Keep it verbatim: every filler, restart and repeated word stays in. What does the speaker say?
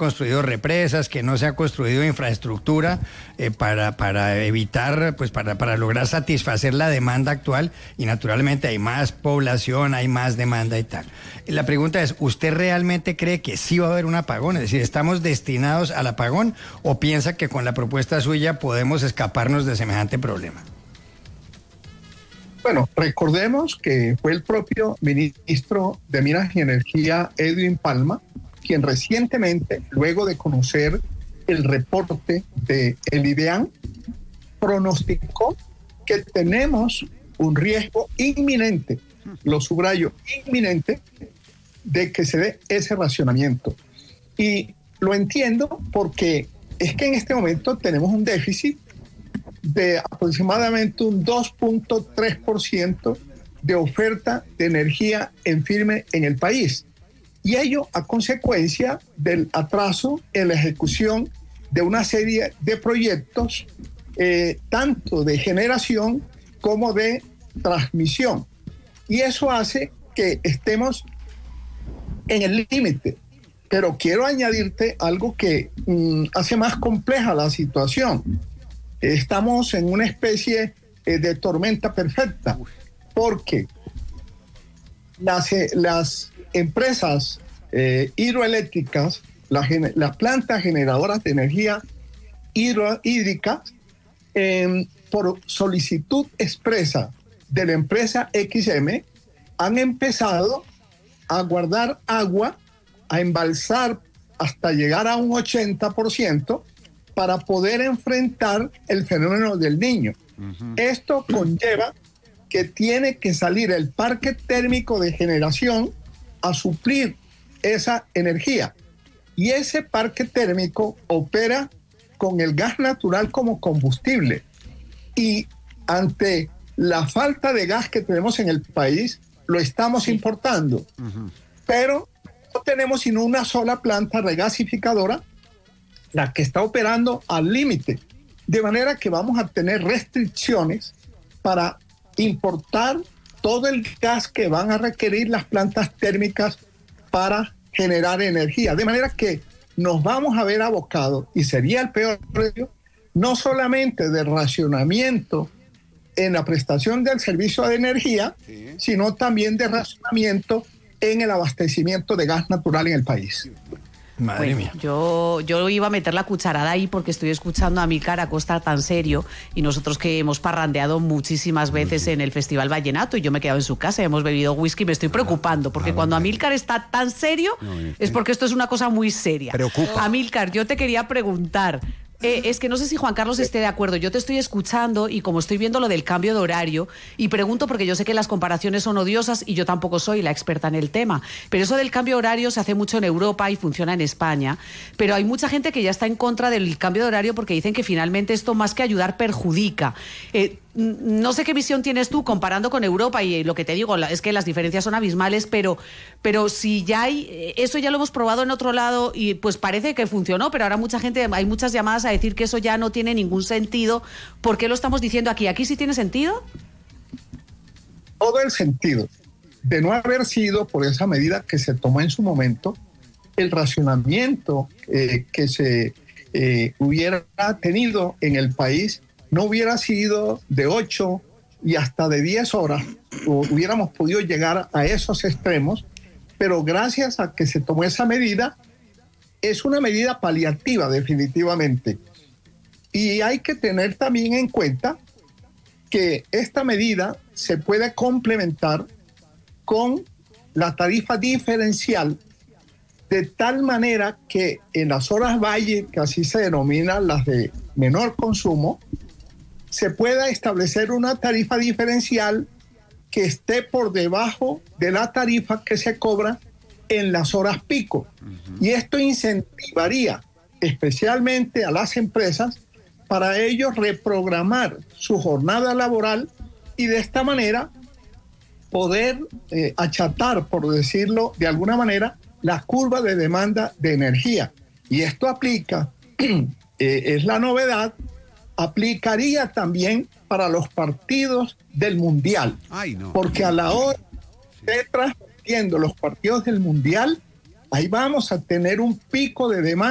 construido represas, que no se ha construido infraestructura eh, para, para evitar, pues para, para lograr satisfacer la demanda actual, y naturalmente hay más población, hay más demanda y tal. La pregunta es, ¿usted realmente cree que sí va a haber un apagón? Es decir, ¿estamos destinados al apagón o piensa que con la propuesta suya podemos escaparnos de semejante problema? Bueno, recordemos que fue el propio ministro de Minas y Energía, Edwin Palma, quien recientemente, luego de conocer el reporte del IDEAM, pronosticó que tenemos un riesgo inminente, lo subrayo, inminente, de que se dé ese racionamiento. Y lo entiendo porque es que en este momento tenemos un déficit de aproximadamente un dos punto tres por ciento de oferta de energía en firme en el país. Y ello a consecuencia del atraso en la ejecución de una serie de proyectos, eh, tanto de generación como de transmisión. Y eso hace que estemos en el límite. Pero quiero añadirte algo que mm, hace más compleja la situación. Estamos en una especie eh, de tormenta perfecta, porque las, eh, las empresas eh, hidroeléctricas, las, las plantas generadoras de energía hidro, hídrica, eh, por solicitud expresa de la empresa X M, han empezado a guardar agua, a embalsar hasta llegar a un ochenta por ciento, para poder enfrentar el fenómeno del Niño. Uh-huh. Esto conlleva que tiene que salir el parque térmico de generación a suplir esa energía. Y ese parque térmico opera con el gas natural como combustible. Y ante la falta de gas que tenemos en el país, lo estamos sí. importando. Uh-huh. Pero no tenemos sino una sola planta regasificadora, la que está operando al límite, de manera que vamos a tener restricciones para importar todo el gas que van a requerir las plantas térmicas para generar energía, de manera que nos vamos a ver abocados, y sería el peor riesgo, no solamente de racionamiento en la prestación del servicio de energía, sí. sino también de racionamiento en el abastecimiento de gas natural en el país. Madre bueno, mía. Yo, yo iba a meter la cucharada ahí porque estoy escuchando a Amílcar Acosta tan serio, y nosotros que hemos parrandeado muchísimas veces en el Festival Vallenato, y yo me he quedado en su casa, hemos bebido whisky, me estoy preocupando, porque ah, cuando Amílcar está tan serio no, es porque esto es una cosa muy seria. Preocupa. Amílcar, yo te quería preguntar, Eh, es que no sé si Juan Carlos esté de acuerdo. Yo te estoy escuchando y como estoy viendo lo del cambio de horario, y pregunto porque yo sé que las comparaciones son odiosas y yo tampoco soy la experta en el tema, pero eso del cambio de horario se hace mucho en Europa y funciona en España, pero hay mucha gente que ya está en contra del cambio de horario porque dicen que finalmente esto más que ayudar perjudica. Eh, no sé qué visión tienes tú comparando con Europa, y lo que te digo es que las diferencias son abismales, pero, pero si ya hay, eso ya lo hemos probado en otro lado y pues parece que funcionó, pero ahora mucha gente, hay muchas llamadas a decir que eso ya no tiene ningún sentido. ¿Por qué lo estamos diciendo aquí? ¿Aquí sí tiene sentido? Todo el sentido. De no haber sido por esa medida que se tomó en su momento, el racionamiento eh, que se eh, hubiera tenido en el país no hubiera sido de ocho y hasta de diez horas, o hubiéramos podido llegar a esos extremos, pero gracias a que se tomó esa medida, es una medida paliativa definitivamente. Y hay que tener también en cuenta que esta medida se puede complementar con la tarifa diferencial, de tal manera que en las horas valle, que así se denominan las de menor consumo, se pueda establecer una tarifa diferencial que esté por debajo de la tarifa que se cobra en las horas pico. Uh-huh. Y esto incentivaría especialmente a las empresas para ellos reprogramar su jornada laboral y de esta manera poder eh, achatar, por decirlo de alguna manera, la curva de demanda de energía. Y esto aplica, eh, es la novedad, aplicaría también para los partidos del Mundial. Ay, no. Porque a la hora de transmitiendo los partidos del Mundial, ahí vamos a tener un pico de demanda